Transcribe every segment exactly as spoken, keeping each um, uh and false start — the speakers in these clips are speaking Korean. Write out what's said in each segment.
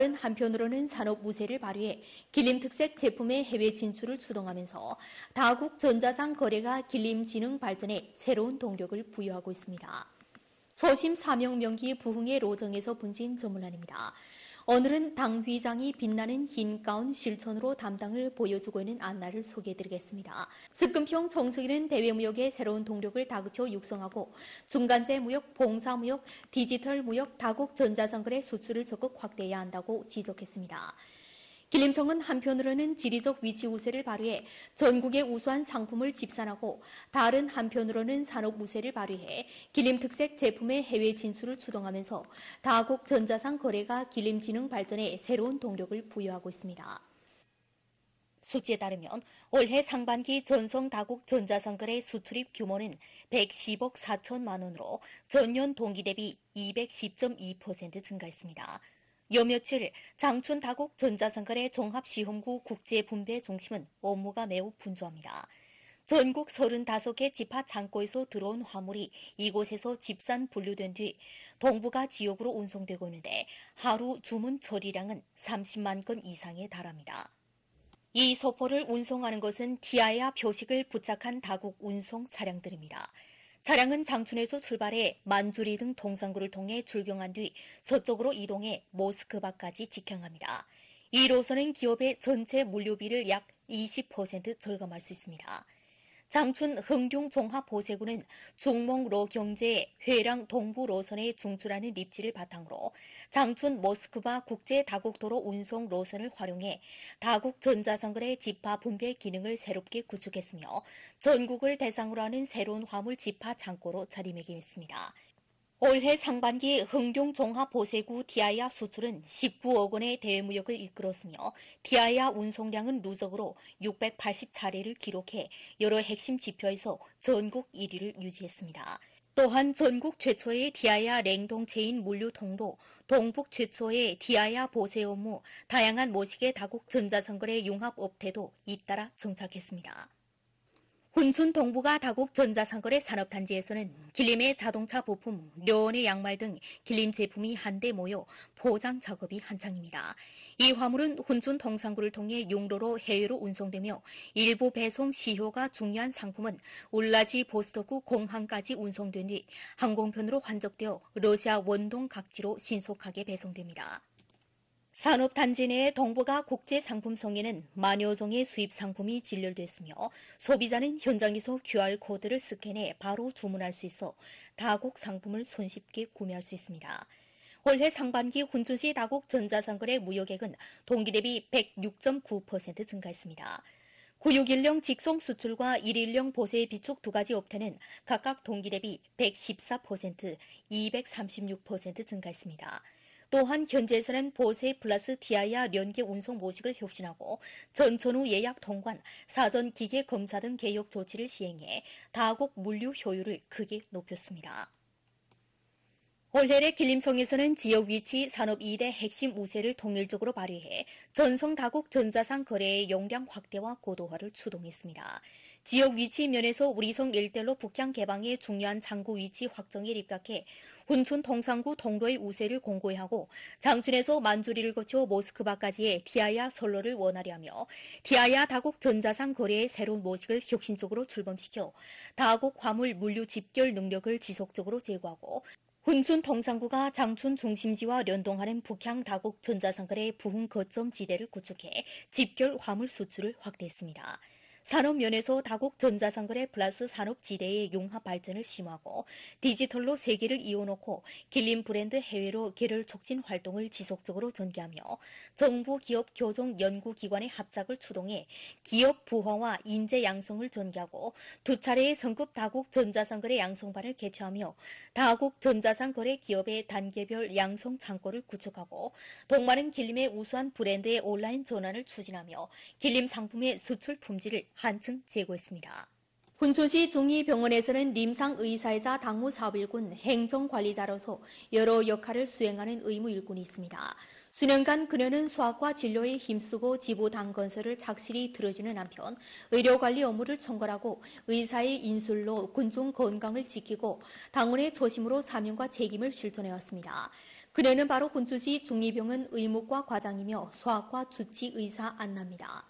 한편으로는 산업 무쇠를 발휘해 길림 특색 제품의 해외 진출을 추동하면서 다국 전자상 거래가 길림 지능 발전에 새로운 동력을 부여하고 있습니다. 초심 사명 명기 부흥의 로정에서 분진 전문안입니다. 오늘은 당 회장이 빛나는 흰 가운 실천으로 담당을 보여주고 있는 안나를 소개해드리겠습니다. 스금평 정석이는 대외무역의 새로운 동력을 다그쳐 육성하고 중간재 무역, 봉사무역, 디지털 무역, 다국 전자상거래 수출을 적극 확대해야 한다고 지적했습니다. 길림청은 한편으로는 지리적 위치 우세를 발휘해 전국의 우수한 상품을 집산하고 다른 한편으로는 산업 우세를 발휘해 길림 특색 제품의 해외 진출을 추동하면서 다국 전자상 거래가 길림 지능 발전에 새로운 동력을 부여하고 있습니다. 수치에 따르면 올해 상반기 전성 다국 전자상 거래 수출입 규모는 백십억 사천만 원으로 전년 동기 대비 이백십 점 이 퍼센트 증가했습니다. 요 며칠 장춘 다국 전자상거래 종합시험구 국제분배 중심은 업무가 매우 분주합니다. 전국 서른다섯 개 집화 창고에서 들어온 화물이 이곳에서 집산 분류된 뒤 동북아 지역으로 운송되고 있는데 하루 주문 처리량은 삼십만 건 이상에 달합니다. 이 소포를 운송하는 것은 티아이아 표식을 부착한 다국 운송 차량들입니다. 차량은 장춘에서 출발해 만주리 등 동산구를 통해 출경한 뒤 서쪽으로 이동해 모스크바까지 직행합니다. 이 노선은 기업의 전체 물류비를 약 이십 퍼센트 절감할 수 있습니다. 장춘 흥룡 종합보세구는 중몽로 경제의 회랑 동부 노선에 중출하는 입지를 바탕으로 장춘 모스크바 국제 다국도로 운송 노선을 활용해 다국 전자상거래 집화 분배 기능을 새롭게 구축했으며 전국을 대상으로 하는 새로운 화물 집화 창고로 자리매김했습니다. 올해 상반기 흥룡 종합보세구 티아이아 수출은 십구억 원의 대외무역을 이끌었으며 티아이아 운송량은 누적으로 육백팔십 차례를 기록해 여러 핵심 지표에서 전국 일 위를 유지했습니다. 또한 전국 최초의 티아이아 냉동체인 물류 통로, 동북 최초의 티아이아 보세 업무, 다양한 모식의 다국 전자상거래 융합업태도 잇따라 정착했습니다. 훈춘 동북아 다국 전자상거래 산업단지에서는 길림의 자동차 부품, 료원의 양말 등 길림 제품이 한데 모여 포장 작업이 한창입니다. 이 화물은 훈춘 동산구를 통해 용로로 해외로 운송되며 일부 배송 시효가 중요한 상품은 울라지 보스토크 공항까지 운송된 뒤 항공편으로 환적되어 러시아 원동 각지로 신속하게 배송됩니다. 산업단지 내의 동북아 국제상품성에는 만여 종의 수입 상품이 진열됐으며 소비자는 현장에서 큐알코드를 스캔해 바로 주문할 수 있어 다국 상품을 손쉽게 구매할 수 있습니다. 올해 상반기 훈춘시 다국 전자상거래 무역액은 동기 대비 백육 점 구 퍼센트 증가했습니다. 구육일령 직송 수출과 일일령 보세 비축 두 가지 업태는 각각 동기 대비 백십사 퍼센트, 이백삼십육 퍼센트 증가했습니다. 또한 현재에서는 보세 플러스 티아이아 연계 운송 모식을 혁신하고 전천후 예약 통관, 사전 기계 검사 등 개혁 조치를 시행해 다국 물류 효율을 크게 높였습니다. 올해의 길림성에서는 지역 위치 산업 이 대 핵심 우세를 통일적으로 발휘해 전성 다국 전자상 거래의 용량 확대와 고도화를 추동했습니다. 지역 위치 면에서 우리성 일대로 북향 개방의 중요한 장구 위치 확정에 입각해 훈춘 동산구 동로의 우세를 공고히 하고 장춘에서 만주리를 거쳐 모스크바까지의 티아이아 선로를 원활히 하며 티아이아 다국 전자상 거래의 새로운 모식을 혁신적으로 출범시켜 다국 화물 물류 집결 능력을 지속적으로 제고하고 훈춘 동산구가 장춘 중심지와 연동하는 북향 다국 전자상거래 부흥 거점 지대를 구축해 집결 화물 수출을 확대했습니다. 산업 면에서 다국 전자상거래 플러스 산업 지대의 융합 발전을 심화하고 디지털로 세계를 이어놓고 길림 브랜드 해외로 개를 촉진 활동을 지속적으로 전개하며 정부 기업 교정 연구기관의 합작을 추동해 기업 부화와 인재 양성을 전개하고 두 차례의 성급 다국 전자상거래 양성반을 개최하며 다국 전자상거래 기업의 단계별 양성 창고를 구축하고 동마는 길림의 우수한 브랜드의 온라인 전환을 추진하며 길림 상품의 수출 품질을 한층 제고했습니다. 훈춘시 중의병원에서는 림상 의사이자 당무사업일군 행정관리자로서 여러 역할을 수행하는 의무 일꾼이 있습니다. 수년간 그녀는 수학과 진료에 힘쓰고 지부 당건설을 착실히 들어주는 한편 의료관리 업무를 총괄하고 의사의 인술로 군중 건강을 지키고 당원의 초심으로 사명과 책임을 실천해왔습니다. 그녀는 바로 훈주시 중리병원 의무과 과장이며 소아과 주치 의사 안나입니다.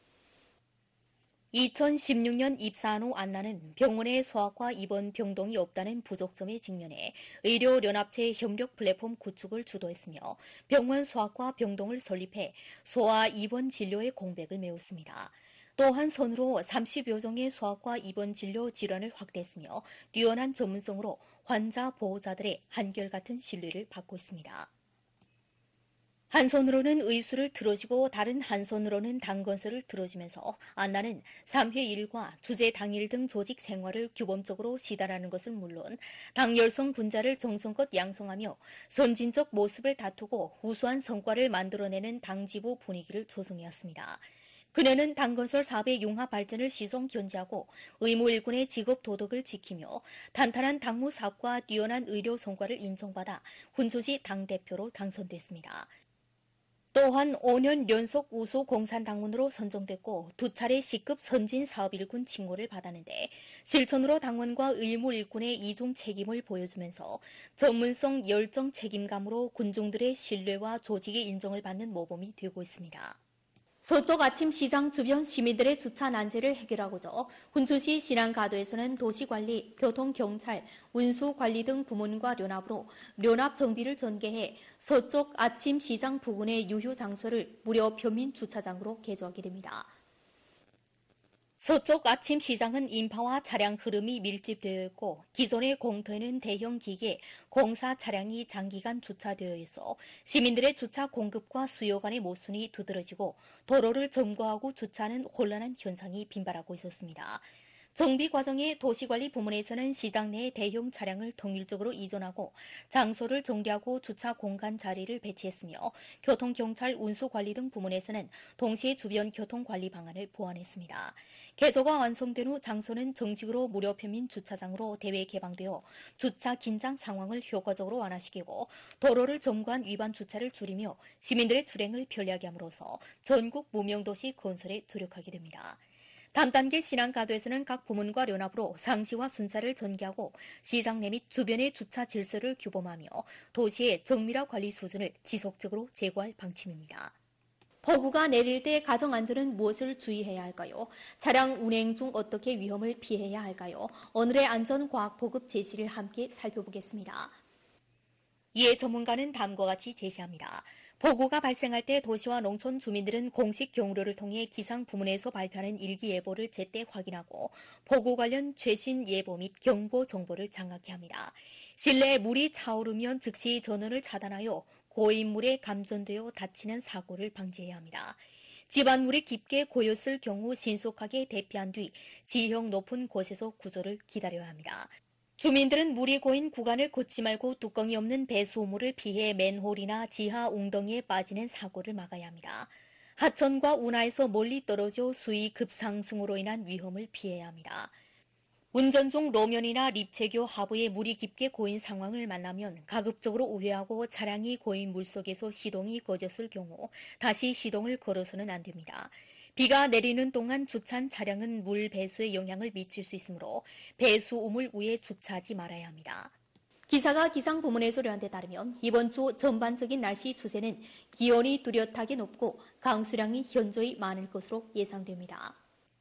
이천십육 년 입사한 후 안나는 병원에 소아과 입원 병동이 없다는 부족점에 직면해 의료연합체 협력 플랫폼 구축을 주도했으며 병원 소아과 병동을 설립해 소아 입원 진료의 공백을 메웠습니다. 또한 손으로 삼십여 종의 소아과 입원 진료 질환을 확대했으며 뛰어난 전문성으로 환자 보호자들의 한결같은 신뢰를 받고 있습니다. 한 손으로는 의수를 들어주고 다른 한 손으로는 당건서를 들어주면서 안나는 삼 회 일과 주제 당일 등 조직 생활을 규범적으로 시달하는 것을 물론 당열성 분자를 정성껏 양성하며 선진적 모습을 다투고 우수한 성과를 만들어내는 당지부 분위기를 조성해왔습니다. 그녀는 당건설 사업의 융합 발전을 시종 견지하고 의무일군의 직업 도덕을 지키며 탄탄한 당무 사업과 뛰어난 의료 성과를 인정받아 훈주시 당대표로 당선됐습니다. 또한 오 년 연속 우수 공산당원으로 선정됐고 두 차례 시급 선진사업일군 칭호를 받았는데 실천으로 당원과 의무일군의 이중 책임을 보여주면서 전문성 열정 책임감으로 군중들의 신뢰와 조직의 인정을 받는 모범이 되고 있습니다. 서쪽 아침 시장 주변 시민들의 주차 난제를 해결하고자 훈주시 신안가도에서는 도시관리, 교통경찰, 운수관리 등 부문과 연합으로 연합 정비를 전개해 서쪽 아침 시장 부근의 유휴 장소를 무료 편민 주차장으로 개조하게 됩니다. 서쪽 아침 시장은 인파와 차량 흐름이 밀집되어 있고 기존의 공터에는 대형 기계, 공사 차량이 장기간 주차되어 있어 시민들의 주차 공급과 수요 간의 모순이 두드러지고 도로를 점거하고 주차하는 혼란한 현상이 빈발하고 있었습니다. 정비 과정에 도시관리 부문에서는 시장 내에 대형 차량을 통일적으로 이전하고 장소를 정리하고 주차 공간 자리를 배치했으며 교통경찰, 운수관리 등 부문에서는 동시에 주변 교통관리 방안을 보완했습니다. 개조가 완성된 후 장소는 정식으로 무료 편민 주차장으로 대외 개방되어 주차 긴장 상황을 효과적으로 완화시키고 도로를 점거한 위반 주차를 줄이며 시민들의 출행을 편리하게 함으로써 전국 무명도시 건설에 조력하게 됩니다. 다음 단계 신안가도에서는 각 부문과 연합으로 상시와 순사를 전개하고 시장 내 및 주변의 주차 질서를 규범하며 도시의 정밀화 관리 수준을 지속적으로 제고할 방침입니다. 폭우가 내릴 때 가정안전은 무엇을 주의해야 할까요? 차량 운행 중 어떻게 위험을 피해야 할까요? 오늘의 안전과학 보급 제시를 함께 살펴보겠습니다. 이에 전문가는 다음과 같이 제시합니다. 폭우가 발생할 때 도시와 농촌 주민들은 공식 경로를 통해 기상 부문에서 발표하는 일기예보를 제때 확인하고 폭우 관련 최신 예보 및 경보 정보를 장악해야 합니다. 실내에 물이 차오르면 즉시 전원을 차단하여 고인물에 감전되어 다치는 사고를 방지해야 합니다. 집안물이 깊게 고였을 경우 신속하게 대피한 뒤 지형 높은 곳에서 구조를 기다려야 합니다. 주민들은 물이 고인 구간을 걷지 말고 뚜껑이 없는 배수우물을 피해 맨홀이나 지하 웅덩이에 빠지는 사고를 막아야 합니다. 하천과 운하에서 멀리 떨어져 수위 급상승으로 인한 위험을 피해야 합니다. 운전 중 로면이나 립체교 하부에 물이 깊게 고인 상황을 만나면 가급적으로 우회하고 차량이 고인 물속에서 시동이 꺼졌을 경우 다시 시동을 걸어서는 안 됩니다. 비가 내리는 동안 주차한 차량은 물 배수에 영향을 미칠 수 있으므로 배수 우물 위에 주차하지 말아야 합니다. 기사가 기상부문의 소리한테 따르면 이번 주 전반적인 날씨 추세는 기온이 뚜렷하게 높고 강수량이 현저히 많을 것으로 예상됩니다.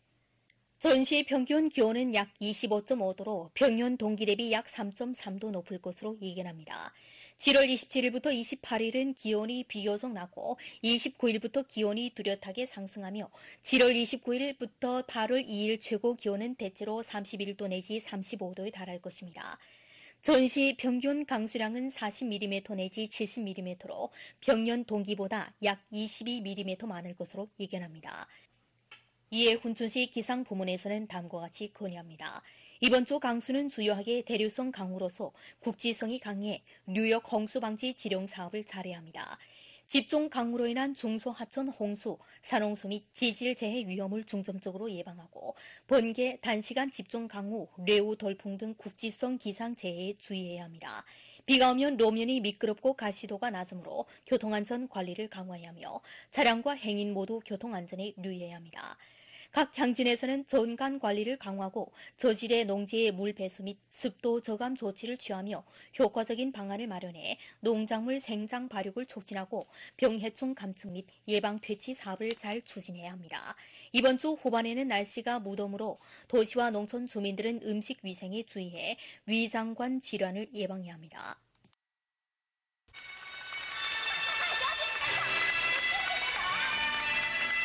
전시 평균 기온은 약 이십오 점 오 도로 평년 동기 대비 약 삼 점 삼 도 높을 것으로 예견합니다. 칠월 이십칠일부터 이십팔일은 기온이 비교적 낮고 이십구일부터 기온이 뚜렷하게 상승하며 칠월 이십구일부터 팔월 이일 최고 기온은 대체로 삼십일 도 내지 삼십오 도에 달할 것입니다. 전시 평균 강수량은 사십 밀리미터 내지 칠십 밀리미터로 평년 동기보다 약 이십이 밀리미터 많을 것으로 예견합니다. 이에 훈춘시 기상부문에서는 다음과 같이 건의합니다. 이번 주 강수는 주요하게 대류성 강우로서 국지성이 강해 뉴욕 홍수 방지 지령 사업을 잘해야 합니다. 집중 강우로 인한 중소하천 홍수, 산홍수 및 지질 재해 위험을 중점적으로 예방하고 번개, 단시간 집중 강우, 뇌우 돌풍 등 국지성 기상 재해에 주의해야 합니다. 비가 오면路面이 미끄럽고 가시도가 낮으므로 교통안전 관리를 강화해야 하며 차량과 행인 모두 교통안전에 유의해야 합니다. 각 향진에서는 전간 관리를 강화하고 저질의 농지의 물 배수 및 습도 저감 조치를 취하며 효과적인 방안을 마련해 농작물 생장 발육을 촉진하고 병해충 감축 및 예방 퇴치 사업을 잘 추진해야 합니다. 이번 주 후반에는 날씨가 무더므로 도시와 농촌 주민들은 음식 위생에 주의해 위장관 질환을 예방해야 합니다.